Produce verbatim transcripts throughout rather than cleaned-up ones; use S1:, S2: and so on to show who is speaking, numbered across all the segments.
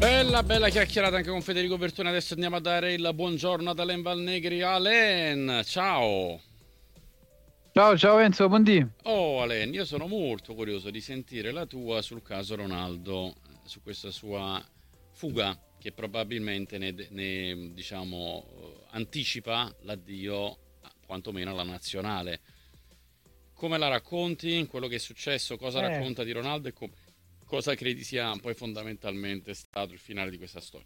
S1: Bella, bella chiacchierata anche con Federico Bertone. Adesso andiamo a dare il buongiorno ad Alen Valnegri. Alen, ciao.
S2: Ciao, ciao Enzo, buondì.
S1: Oh Alen, io sono molto curioso di sentire la tua sul caso Ronaldo, eh, su questa sua fuga che probabilmente ne, ne, diciamo, eh, anticipa l'addio, a- quantomeno alla nazionale. Come la racconti? Quello che è successo? Cosa
S2: Eh,
S1: racconta di Ronaldo e com- cosa credi sia poi fondamentalmente stato il finale di questa storia?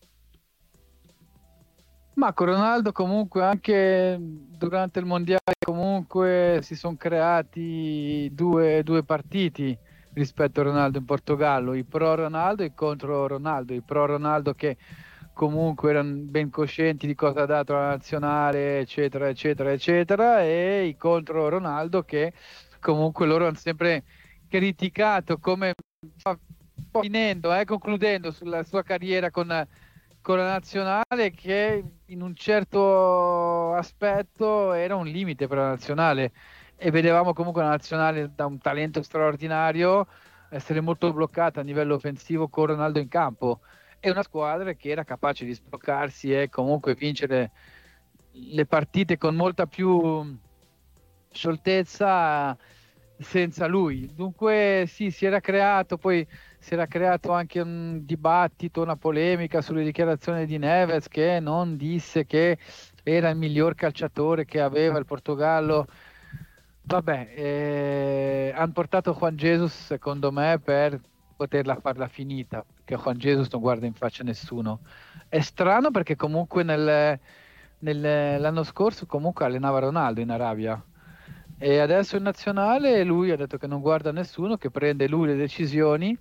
S2: ma con Ronaldo comunque anche durante il mondiale comunque si sono creati due, due partiti rispetto a Ronaldo in Portogallo, i pro Ronaldo e i contro Ronaldo, i pro Ronaldo che comunque erano ben coscienti di cosa ha dato la nazionale, eccetera, eccetera, eccetera, e i contro Ronaldo che comunque loro hanno sempre criticato come finendo, eh, concludendo sulla sua carriera con, con la nazionale, che in un certo aspetto era un limite per la nazionale e vedevamo comunque la nazionale da un talento straordinario essere molto bloccata a livello offensivo con Ronaldo in campo e una squadra che era capace di sbloccarsi e comunque vincere le partite con molta più scioltezza senza lui. Dunque sì, si era creato, poi si era creato anche un dibattito, una polemica sulle dichiarazioni di Neves che non disse che era il miglior calciatore che aveva il Portogallo. Vabbè, eh, hanno portato Juan Jesus secondo me per poterla farla finita, perché Juan Jesus non guarda in faccia nessuno. È strano perché comunque nel- nel- l'anno scorso comunque allenava Ronaldo in Arabia e adesso in nazionale lui ha detto che non guarda nessuno, che prende lui le decisioni.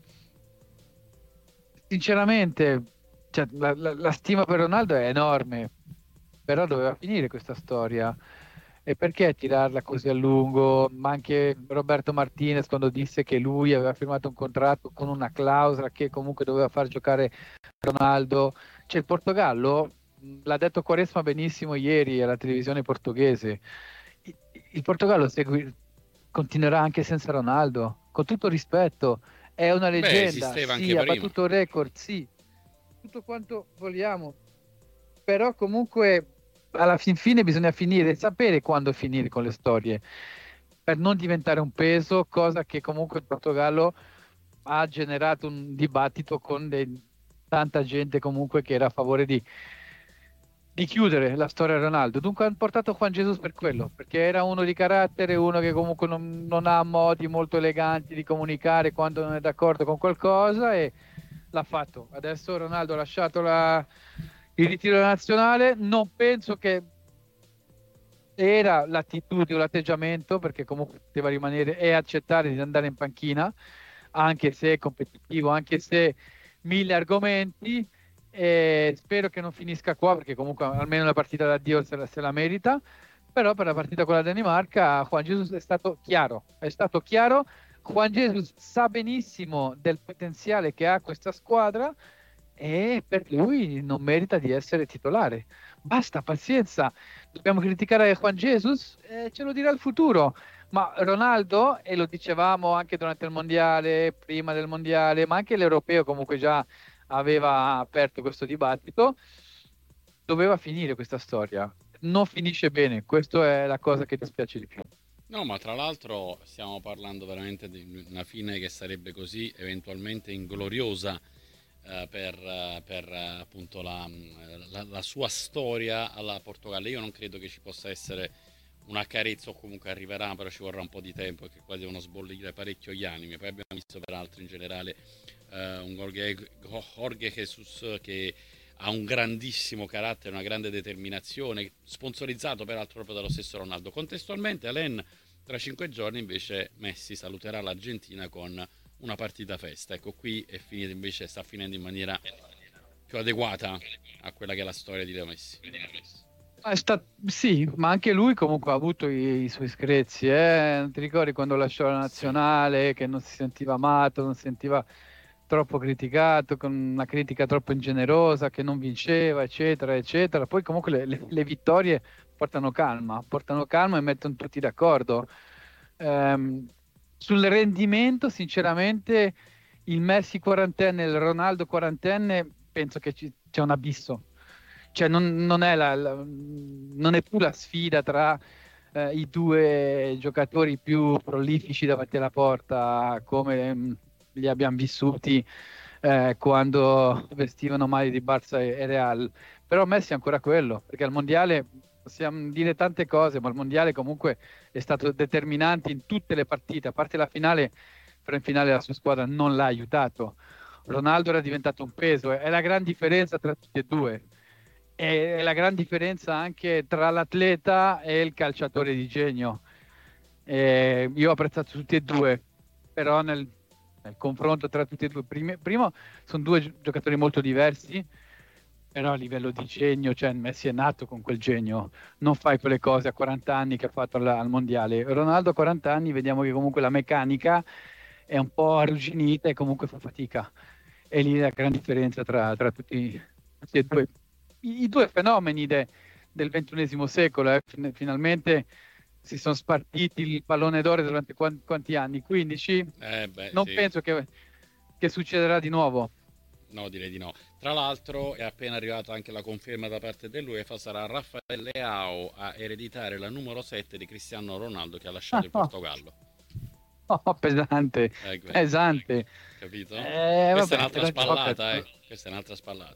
S2: Sinceramente, cioè, la, la- la stima per Ronaldo è enorme, però doveva finire questa storia. E perché tirarla così a lungo? Ma anche Roberto Martinez quando disse che lui aveva firmato un contratto con una clausola che comunque doveva far giocare Ronaldo. Cioè il Portogallo, mh, l'ha detto Quaresma benissimo ieri alla televisione portoghese, il il Portogallo segui- continuerà anche senza Ronaldo, con tutto rispetto, è una
S1: Beh,
S2: leggenda,
S1: esisteva anche
S2: sì, ha
S1: prima.
S2: battuto record, sì, tutto quanto vogliamo, però comunque alla fin fine bisogna finire, sapere quando finire con le storie, per non diventare un peso, cosa che comunque il Portogallo ha generato un dibattito con dei- tanta gente comunque che era a favore di, di chiudere la storia Ronaldo. Dunque hanno portato Juan Jesus per quello, perché era uno di carattere, uno che comunque non, non ha modi molto eleganti di comunicare quando non è d'accordo con qualcosa e l'ha fatto. Adesso Ronaldo ha lasciato la- il ritiro nazionale, non penso che era l'attitudine o l'atteggiamento, perché comunque poteva rimanere e accettare di andare in panchina, anche se è competitivo, anche se mille argomenti. E spero che non finisca qua, perché comunque almeno la partita d'addio se la, se la merita. Però per la partita con la Danimarca, Juan Jesus è stato chiaro, è stato chiaro. Juan Jesus sa benissimo del potenziale che ha questa squadra e per lui non merita di essere titolare. Basta, pazienza. Dobbiamo criticare Juan Jesus? Eh, ce lo dirà il futuro. Ma Ronaldo, e lo dicevamo anche durante il mondiale, prima del mondiale, ma anche l'europeo comunque già aveva aperto questo dibattito, doveva finire questa storia. Non finisce bene, questa è la cosa che dispiace di più.
S1: No, ma tra l'altro stiamo parlando veramente di una fine che sarebbe così eventualmente ingloriosa eh, per, eh, per, eh, appunto la, la- la sua storia alla Portogallo. Io non credo che ci possa essere una carezza o comunque arriverà, però ci vorrà un po' di tempo perché qua devono sbollire parecchio gli animi. Poi abbiamo visto peraltro in generale eh, un Jorge, Jorge Jesus che ha un grandissimo carattere, una grande determinazione, sponsorizzato peraltro proprio dallo stesso Ronaldo. Contestualmente, Alain, tra cinque giorni invece Messi saluterà l'Argentina con una partita festa. Ecco, qui è finita invece, sta finendo in maniera più adeguata a quella che è la storia di Leo Messi.
S2: Ma è sta- Sì, ma anche lui comunque ha avuto i, i suoi screzi, eh? Non ti ricordi quando lasciò la
S1: Sì.
S2: nazionale, che non si sentiva amato, non si sentiva troppo criticato, con una critica troppo ingenerosa, che non vinceva, eccetera, eccetera. Poi comunque le, le- le vittorie portano calma, portano calma e mettono tutti d'accordo. Ehm, Sul rendimento, sinceramente, il Messi quarantenne e il Ronaldo quarantenne, penso che ci- c'è un abisso. Cioè non, non è la- la- non è più la sfida tra eh, i due giocatori più prolifici davanti alla porta, come mh, li abbiamo vissuti eh, quando vestivano maglie di Barça e, e Real. Però Messi è ancora quello, perché al mondiale possiamo dire tante cose, ma il mondiale comunque è stato determinante in tutte le partite, a parte la finale, però in finale la sua squadra non l'ha aiutato. Ronaldo era diventato un peso, è la gran differenza tra tutti e due. È la gran differenza anche tra l'atleta e il calciatore di genio. Eh, io ho apprezzato tutti e due, però nel, nel confronto tra tutti e due, primi- primo, sono due gio- giocatori molto diversi, però a livello di genio, cioè Messi è nato con quel genio, non fai quelle cose a quaranta anni che ha fatto al, al mondiale. Ronaldo a quaranta anni vediamo che comunque la meccanica è un po' arrugginita e comunque fa fatica. E lì la gran differenza tra, tra tutti, tutti e due i, i due fenomeni de- del ventunesimo secolo. Eh. Fin- finalmente si sono spartiti il pallone d'oro durante quan- quanti anni? quindici?
S1: Eh beh,
S2: Non
S1: sì.
S2: penso che, che succederà di nuovo.
S1: No, direi di no. Tra l'altro è appena arrivata anche la conferma da parte dell'UEFA, sarà Raffaele Leao a ereditare la numero sette di Cristiano Ronaldo che ha lasciato
S2: Ah,
S1: il
S2: no,
S1: Portogallo.
S2: no, pesante,
S1: Eh, beh,
S2: pesante.
S1: capito?
S2: Eh,
S1: Questa è
S2: vabbè,
S1: un'altra
S2: la gioca.
S1: spallata, eh. Questa è un'altra spallata.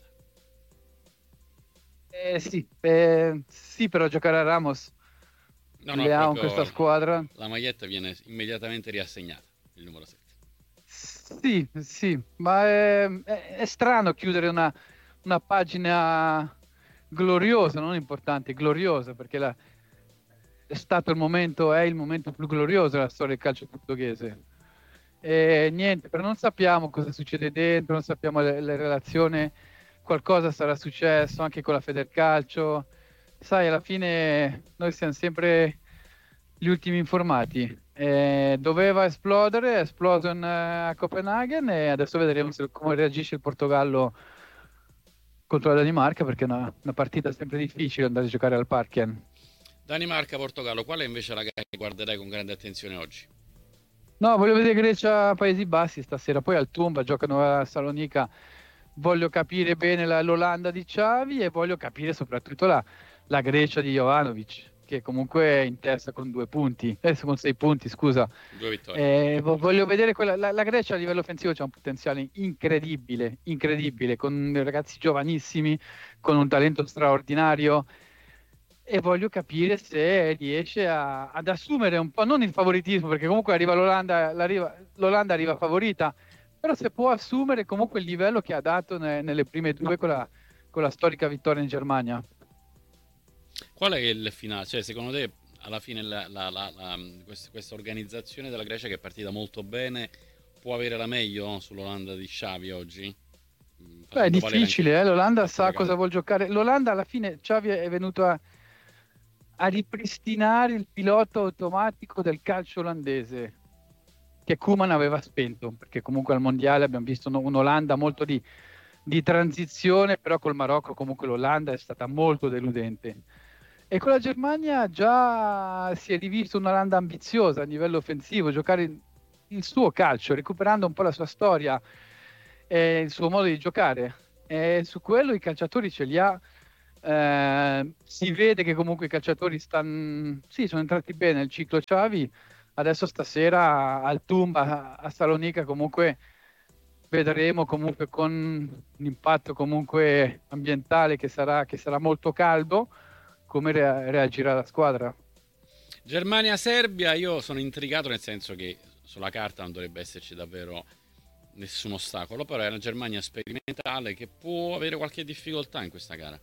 S2: Eh, sì, eh, sì, però giocare a Ramos,
S1: No, no, è
S2: Leao in questa
S1: proprio
S2: squadra.
S1: la maglietta viene immediatamente riassegnata, il numero sette.
S2: Sì, sì, ma è, è- è strano chiudere una, una pagina gloriosa, non importante, gloriosa, perché la- è stato il momento, è il momento più glorioso della storia del calcio portoghese. E niente, però non sappiamo cosa succede dentro, non sappiamo le, le relazioni, qualcosa sarà successo anche con la Federcalcio. Sai, alla fine noi siamo sempre gli ultimi informati. Eh, doveva esplodere, è esploso in, eh, a Copenaghen e adesso vedremo se- come reagisce il Portogallo contro la Danimarca perché è una, una partita sempre difficile andare a giocare al Parken.
S1: Danimarca-Portogallo, qual è invece la gara che guarderai con grande attenzione oggi?
S2: No, voglio vedere Grecia, Paesi Bassi stasera, poi al Tumba giocano a Salonica. Voglio capire bene la- l'Olanda di Xavi e voglio capire soprattutto la, la Grecia di Jovanovic, che comunque è in testa con due punti, eh, con sei punti, scusa.
S1: Due vittorie.
S2: Eh, vo- voglio vedere quella, la, la Grecia a livello offensivo c'ha un potenziale incredibile, incredibile, con ragazzi giovanissimi, con un talento straordinario e voglio capire se riesce a- ad assumere un po', non il favoritismo, perché comunque arriva l'Olanda, l'arriva- l'Olanda arriva favorita, però se può assumere comunque il livello che ha dato ne- nelle prime due con la, con la storica vittoria in Germania.
S1: Qual è il finale? Cioè, secondo te, alla fine, la- la- la- la- quest- questa organizzazione della Grecia che è partita molto bene può avere la meglio sull'Olanda di Xavi oggi? Mm,
S2: Beh, è
S1: Facendo valere anche
S2: difficile, eh? L'Olanda
S1: l'altro
S2: sa cosa
S1: campo.
S2: vuol giocare. L'Olanda alla fine, Xavi è venuto a, a ripristinare il pilota automatico del calcio olandese che Koeman aveva spento, perché comunque al mondiale abbiamo visto un- un'Olanda molto di, di transizione, però col Marocco comunque l'Olanda è stata molto deludente. E con la Germania già si è rivisto un'Olanda ambiziosa a livello offensivo, giocare il, il suo calcio, recuperando un po' la sua storia e il suo modo di giocare. E su quello i calciatori ce li ha. Eh, si vede che comunque i calciatori stanno, sì, sono entrati bene nel ciclo Xavi. Adesso stasera al Tumba a Salonica comunque vedremo comunque con un impatto comunque ambientale che sarà, che sarà molto caldo come rea- reagirà la squadra.
S1: Germania-Serbia, io sono intrigato nel senso che sulla carta non dovrebbe esserci davvero nessun ostacolo, però è una Germania sperimentale che può avere qualche difficoltà in questa gara.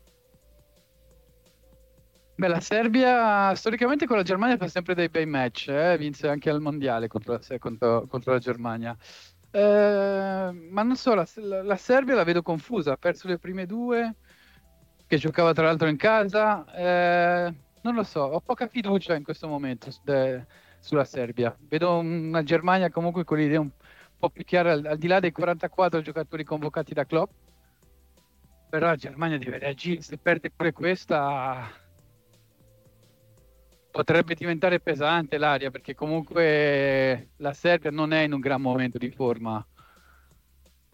S2: Beh, la Serbia storicamente con la Germania fa sempre dei bei match, eh, vinse anche al mondiale contro la, contro- contro la Germania. Eh, ma non so, la, la- la Serbia la vedo confusa, ha perso le prime due, che giocava tra l'altro in casa. Eh, non lo so, ho poca fiducia in questo momento s- de- sulla Serbia. Vedo una Germania comunque con l'idea un po' più chiara, al, al di là dei quarantaquattro giocatori convocati da Klopp, però la Germania deve reagire, se perde pure questa potrebbe diventare pesante l'aria, perché comunque la Serbia non è in un gran momento di forma.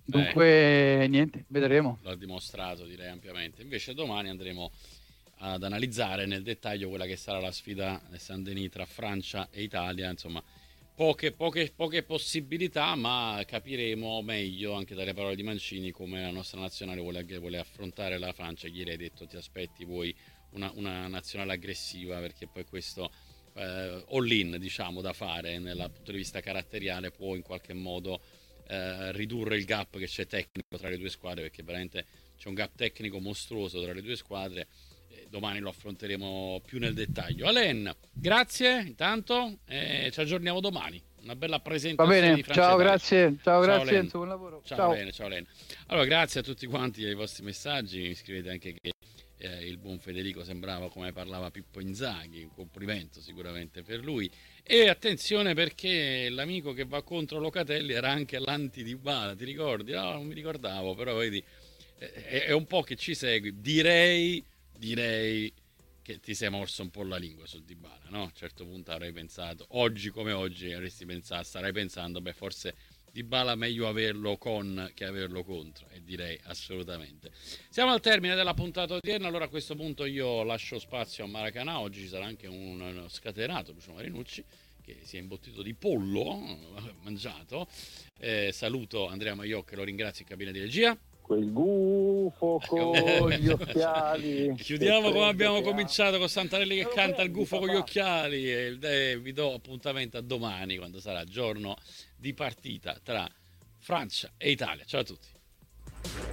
S2: Dunque, eh, niente, vedremo.
S1: L'ha dimostrato, direi, ampiamente. Invece domani andremo ad analizzare nel dettaglio quella che sarà la sfida del Saint-Denis tra Francia e Italia. Insomma, poche, poche, poche possibilità, ma capiremo meglio anche dalle parole di Mancini come la nostra nazionale vuole, vuole affrontare la Francia. Ieri hai detto ti aspetti voi una, una nazionale aggressiva, perché poi questo eh, all-in, diciamo, da fare dal punto di vista caratteriale può in qualche modo eh, ridurre il gap che c'è tecnico tra le due squadre, perché veramente c'è un gap tecnico mostruoso tra le due squadre. Domani lo affronteremo più nel dettaglio. Alen, grazie intanto, eh, ci aggiorniamo domani. Una bella presentazione. Va bene,
S2: di Francia ciao, Italia. Grazie, ciao, ciao grazie, Len. Buon lavoro.
S1: Ciao, ciao. Len, ciao Len. Allora, grazie a tutti quanti ai vostri messaggi. Mi scrivete anche che eh, il buon Federico sembrava come parlava Pippo Inzaghi, un complimento sicuramente per lui. E attenzione, perché l'amico che va contro Locatelli era anche l'anti-Dybala, ti ricordi? No, non mi ricordavo, però vedi, è, è un po' che ci segui. Direi... direi che ti sei morso un po' la lingua sul Dybala, no? A un certo punto avrei pensato, oggi come oggi avresti pensato, starai pensando, beh, forse Dybala meglio averlo con che averlo contro, e direi assolutamente. Siamo al termine della puntata odierna, allora a questo punto io lascio spazio a Maracanã. Oggi ci sarà anche un, uno scatenato Lucio Marinucci che si è imbottito di pollo mangiato. Eh, saluto Andrea Maiò, che lo ringrazio in cabina di regia.
S3: Quel gufo con gli occhiali.
S1: Chiudiamo come abbiamo cominciato, con Santarelli che canta il gufo con gli occhiali, e, e vi do appuntamento a domani, quando sarà giorno di partita tra Francia e Italia. Ciao a tutti.